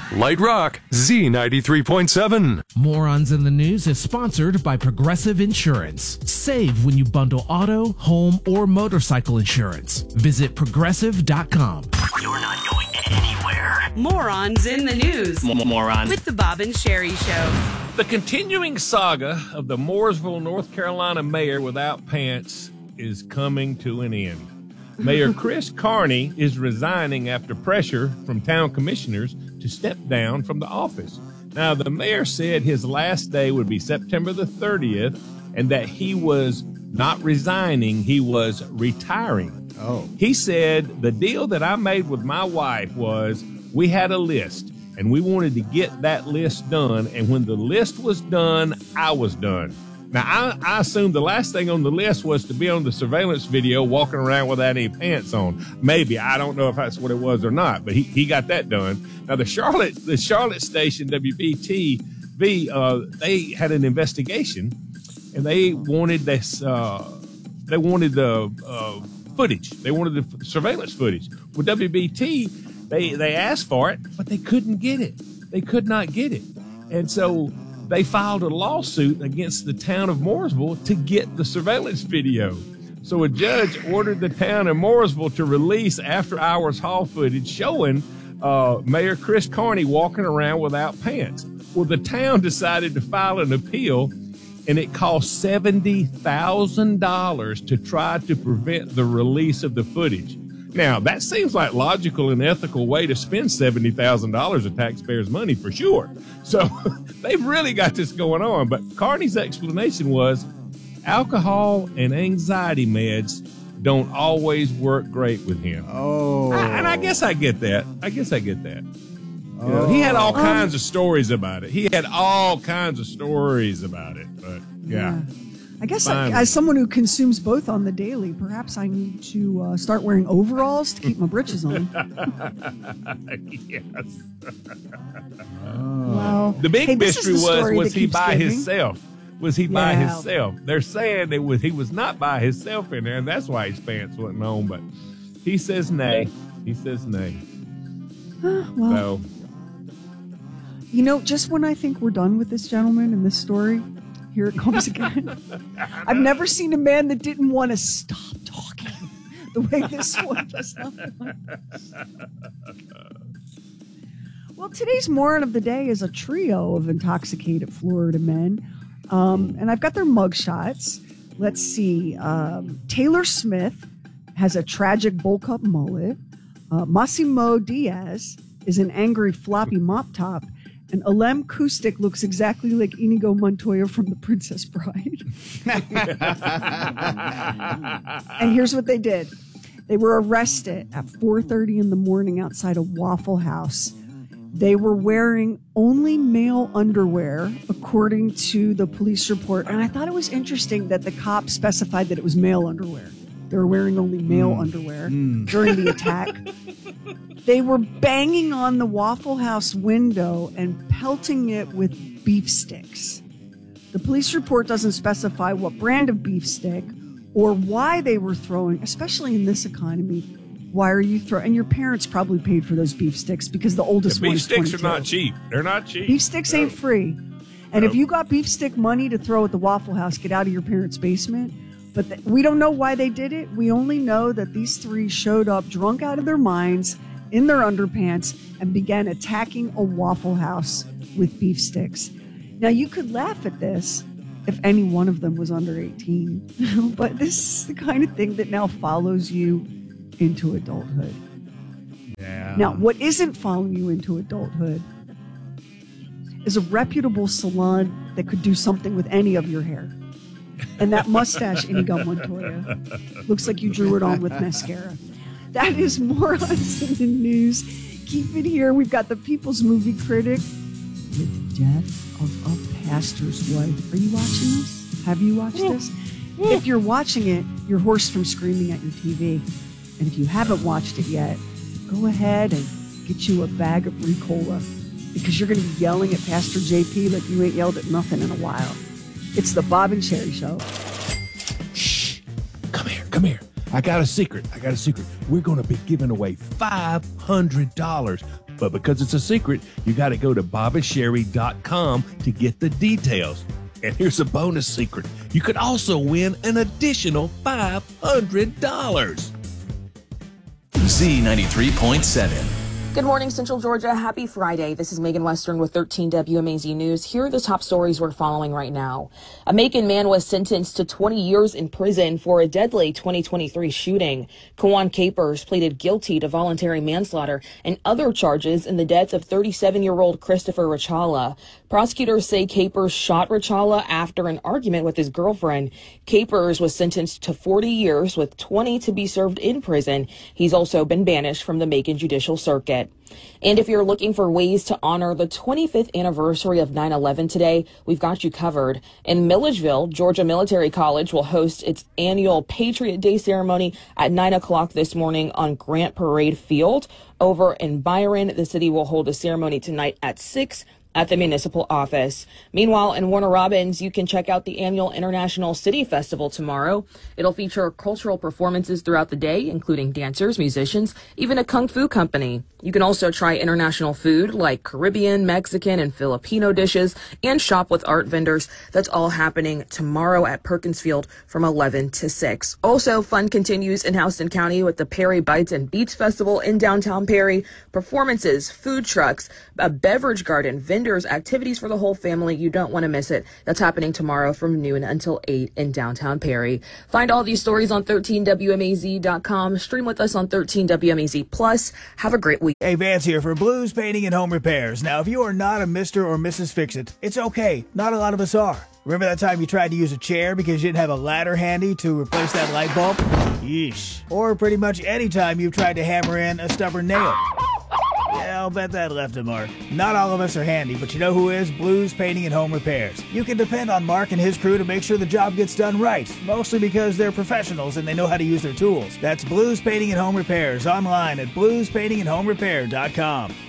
Light Rock, Z93.7. Morons in the News is sponsored by Progressive Insurance. Save when you bundle auto, home, or motorcycle insurance. Visit progressive.com. You're not going anywhere. Morons in the News. Moron. With the Bob and Sherry Show. The continuing saga of the Mooresville, North Carolina mayor without pants is coming to an end. Mayor Chris Carney is resigning after pressure from town commissioners to step down from the office. Now, the mayor said his last day would be September the 30th and that he was not resigning, he was retiring. Oh. He said, the deal that I made with my wife was we had a list and we wanted to get that list done. And when the list was done, I was done. Now, I assume the last thing on the list was to be on the surveillance video walking around without any pants on. Maybe. I don't know if that's what it was or not, but he got that done. Now, the Charlotte station, WBTV, they had an investigation, and they wanted this. They wanted the footage. They wanted the surveillance footage. With WBT, they asked for it, but they couldn't get it. They could not get it. And so they filed a lawsuit against the town of Mooresville to get the surveillance video. So a judge ordered the town of Mooresville to release after-hours hall footage showing Mayor Chris Carney walking around without pants. Well, the town decided to file an appeal, and it cost $70,000 to try to prevent the release of the footage. Now, that seems like logical and ethical way to spend $70,000 of taxpayers' money for sure. So they've really got this going on. But Carney's explanation was alcohol and anxiety meds don't always work great with him. Oh. And I guess I get that. You know, he had all kinds of stories about it. But yeah. I guess as someone who consumes both on the daily, perhaps I need to start wearing overalls to keep my britches on. Yes. Wow. The big mystery was he by giving. himself? Was he by himself? They're saying he was not by himself in there, and that's why his pants wasn't on. But he says nay. Well, you know, just when I think we're done with this gentleman and this story, here it comes again. I've never seen a man that didn't want to stop talking the way this one just now. Well, today's moron of the day is a trio of intoxicated Florida men. And I've got their mugshots. Let's see. Taylor Smith has a tragic bowl cut mullet. Massimo Diaz is an angry floppy mop top. And Alem Kustik looks exactly like Inigo Montoya from The Princess Bride. And here's what they did. They were arrested at 4:30 in the morning outside a Waffle House. They were wearing only male underwear, according to the police report. And I thought it was interesting that the cops specified that it was male underwear. They were wearing only male underwear during the attack. They were banging on the Waffle House window and pelting it with beef sticks. The police report doesn't specify what brand of beef stick or why they were throwing, especially in this economy. Why are you throwing? And your parents probably paid for those beef sticks because the oldest one is 22. Beef sticks are not cheap. They're not cheap. Beef sticks ain't free. And if you got beef stick money to throw at the Waffle House, get out of your parents' basement. But we don't know why they did it. We only know that these three showed up drunk out of their minds in their underpants and began attacking a Waffle House with beef sticks. Now, you could laugh at this if any one of them was under 18, but this is the kind of thing that now follows you into adulthood. Yeah. Now, what isn't following you into adulthood is a reputable salon that could do something with any of your hair. And that mustache, Inigo Montoya, looks like you drew it on with mascara. That is Morons in the News. Keep it here. We've got the People's Movie Critic with Death of a Pastor's Wife. Are you watching this? Have you watched this? If you're watching it, you're hoarse from screaming at your TV. And if you haven't watched it yet, go ahead and get you a bag of Ricola because you're going to be yelling at Pastor JP like you ain't yelled at nothing in a while. It's the Bob and Sherry Show. Shh. Come here. I got a secret. We're going to be giving away $500. But because it's a secret, you got to go to BobandSherry.com to get the details. And here's a bonus secret. You could also win an additional $500. Z93.7. Good morning, Central Georgia. Happy Friday. This is Megan Western with 13 WMAZ News. Here are the top stories we're following right now. A Macon man was sentenced to 20 years in prison for a deadly 2023 shooting. Kawan Capers pleaded guilty to voluntary manslaughter and other charges in the death of 37-year-old Christopher Rachala. Prosecutors say Capers shot Rachala after an argument with his girlfriend. Capers was sentenced to 40 years with 20 to be served in prison. He's also been banished from the Macon Judicial Circuit. And if you're looking for ways to honor the 25th anniversary of 9/11 today, we've got you covered. In Milledgeville, Georgia Military College will host its annual Patriot Day ceremony at 9 o'clock this morning on Grant Parade Field. Over in Byron, the city will hold a ceremony tonight at 6 at the municipal office. Meanwhile, in Warner Robins, you can check out the annual International City Festival tomorrow. It'll feature cultural performances throughout the day, including dancers, musicians, even a kung fu company. You can also try international food like Caribbean, Mexican, and Filipino dishes, and shop with art vendors. That's all happening tomorrow at Perkins Field from 11 to 6. Also, fun continues in Houston County with the Perry Bites and Beats Festival in downtown Perry. Performances, food trucks, a beverage garden, vendors, activities for the whole family. You don't want to miss it. That's happening tomorrow from noon until 8 in downtown Perry. Find all these stories on 13WMAZ.com. Stream with us on 13WMAZ Plus. Have a great week. Hey, Vance here for Blues Painting and Home Repairs. Now, if you are not a Mr. or Mrs. Fix-It, it's okay. Not a lot of us are. Remember that time you tried to use a chair because you didn't have a ladder handy to replace that light bulb? Yeesh. Or pretty much any time you've tried to hammer in a stubborn nail. Yeah, I'll bet that left a mark. Not all of us are handy, but you know who is? Blues Painting and Home Repairs. You can depend on Mark and his crew to make sure the job gets done right, mostly because they're professionals and they know how to use their tools. That's Blues Painting and Home Repairs online at bluespaintingandhomerepair.com.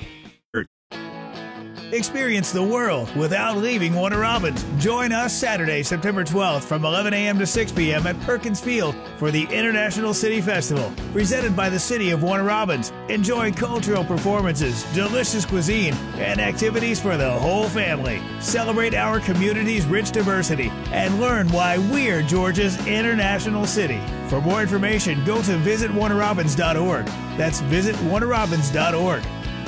Experience the world without leaving Warner Robins. Join us Saturday, September 12th from 11 a.m. to 6 p.m. at Perkins Field for the International City Festival, presented by the City of Warner Robins. Enjoy cultural performances, delicious cuisine, and activities for the whole family. Celebrate our community's rich diversity and learn why we're Georgia's international city. For more information, go to visitwarnerrobins.org. That's visitwarnerrobins.org.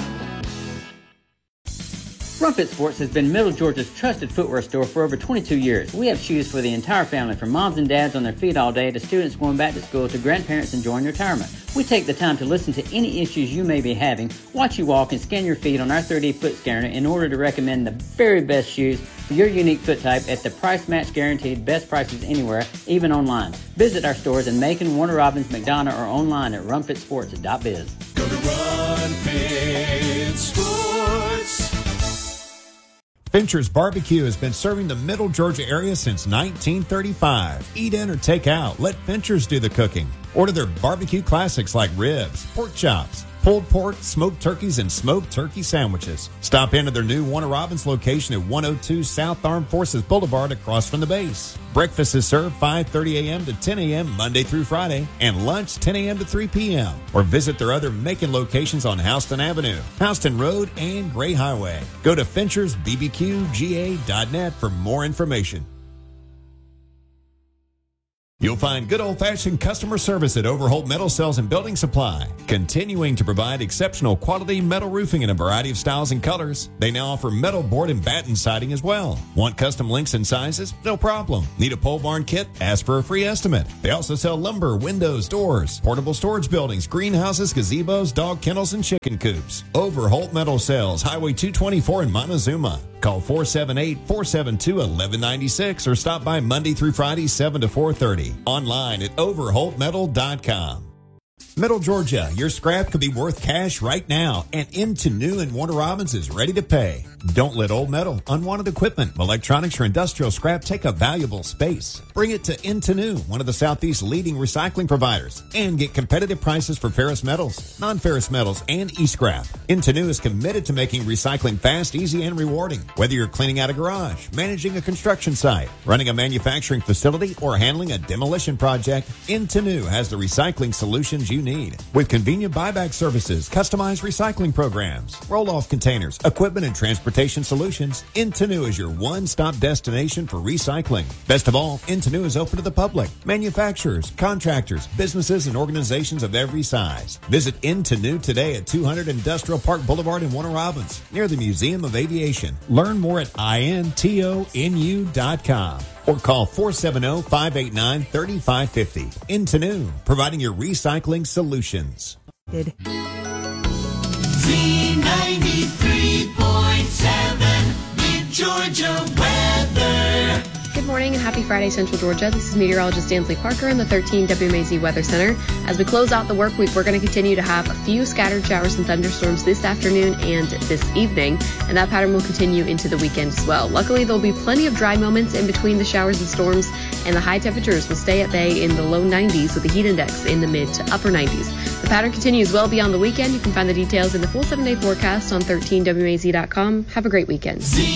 Rumfit Sports has been Middle Georgia's trusted footwear store for over 22 years. We have shoes for the entire family, from moms and dads on their feet all day to students going back to school to grandparents enjoying retirement. We take the time to listen to any issues you may be having, watch you walk, and scan your feet on our 3D foot scanner in order to recommend the very best shoes for your unique foot type at the price match guaranteed best prices anywhere, even online. Visit our stores in Macon, Warner Robins, McDonough, or online at rumfitsports.biz. Go to Run Fit Sports. Fincher's Barbecue has been serving the Middle Georgia area since 1935. Eat in or take out. Let Fincher's do the cooking. Order their barbecue classics like ribs, pork chops, pulled pork, smoked turkeys, and smoked turkey sandwiches. Stop into their new Warner Robins location at 102 South Armed Forces Boulevard across from the base. Breakfast is served 5:30 a.m. to 10 a.m. Monday through Friday, and lunch 10 a.m. to 3 p.m. Or visit their other Macon locations on Houston Avenue, Houston Road, and Gray Highway. Go to FinchersBBQGA.net for more information. You'll find good old-fashioned customer service at Overholt Metal Sales and Building Supply, continuing to provide exceptional quality metal roofing in a variety of styles and colors. They now offer metal board and batten siding as well. Want custom lengths and sizes? No problem. Need a pole barn kit? Ask for a free estimate. They also sell lumber, windows, doors, portable storage buildings, greenhouses, gazebos, dog kennels, and chicken coops. Overholt Metal Sales, Highway 224 in Montezuma. Call 478-472-1196 or stop by Monday through Friday, 7 to 4:30. Online at overholtmetal.com. Middle Georgia, your scrap could be worth cash right now, and Into New in Warner Robins is ready to pay. Don't let old metal, unwanted equipment, electronics, or industrial scrap take a valuable space. Bring it to Into New, one of the Southeast's leading recycling providers, and get competitive prices for ferrous metals, non-ferrous metals, and e-scrap. Into New is committed to making recycling fast, easy, and rewarding. Whether you're cleaning out a garage, managing a construction site, running a manufacturing facility, or handling a demolition project, Into New has the recycling solutions you need. With convenient buyback services, customized recycling programs, roll-off containers, equipment, and transportation solutions, Into New is your one-stop destination for recycling. Best of all, Into New is open to the public, manufacturers, contractors, businesses, and organizations of every size. Visit Into New today at 200 Industrial Park Boulevard in Warner Robins, near the Museum of Aviation. Learn more at intonu.com. Or call 470-589-3550. Into New, providing your recycling solutions. Z93.7 Mid-Georgia weather. Good morning and happy Friday, Central Georgia. This is meteorologist Dansley Parker in the 13 WMAZ Weather Center. As we close out the work week, we're going to continue to have a few scattered showers and thunderstorms this afternoon and this evening, and that pattern will continue into the weekend as well. Luckily, there'll be plenty of dry moments in between the showers and storms, and the high temperatures will stay at bay in the low 90s with the heat index in the mid to upper 90s. The pattern continues well beyond the weekend. You can find the details in the full 7-day forecast on 13WMAZ.com. Have a great weekend.